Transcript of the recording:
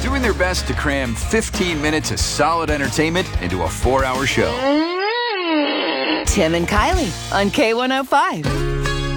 doing their best to cram 15 minutes of solid entertainment into a 4-hour show. Tim and Kylie on K105.